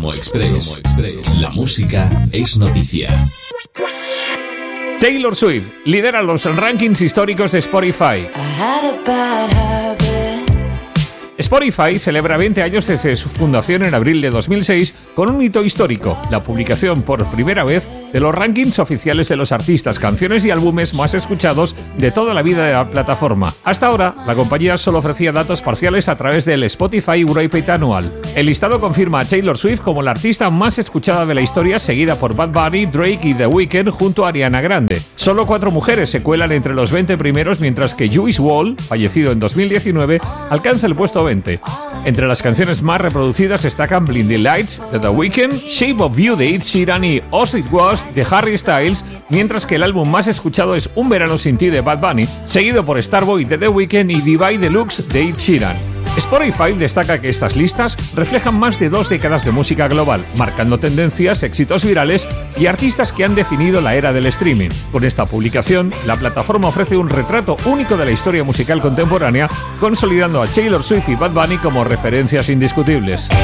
Promo Express. La música es noticia. Taylor Swift lidera los rankings históricos de Spotify. Spotify celebra 20 años desde su fundación en abril de 2006 con un hito histórico, la publicación por primera vez de los rankings oficiales de los artistas, canciones y álbumes más escuchados de toda la vida de la plataforma. Hasta ahora, la compañía solo ofrecía datos parciales a través del Spotify Wrapper anual. El listado confirma a Taylor Swift como la artista más escuchada de la historia, seguida por Bad Bunny, Drake y The Weeknd junto a Ariana Grande. Solo 4 mujeres se cuelan entre los 20 primeros, mientras que Juice WRLD, fallecido en 2019, alcanza el puesto 20. Entre las canciones más reproducidas destacan Blinding Lights de The Weeknd, Shape of You de Ed Sheeran y As It Was de Harry Styles, mientras que el álbum más escuchado es Un Verano Sin Ti de Bad Bunny, seguido por Starboy de The Weeknd y Divide Deluxe de Ed Sheeran. Spotify destaca que estas listas reflejan más de 2 décadas de música global, marcando tendencias, éxitos virales y artistas que han definido la era del streaming. Con esta publicación, la plataforma ofrece un retrato único de la historia musical contemporánea, consolidando a Taylor Swift y Bad Bunny como referencias indiscutibles.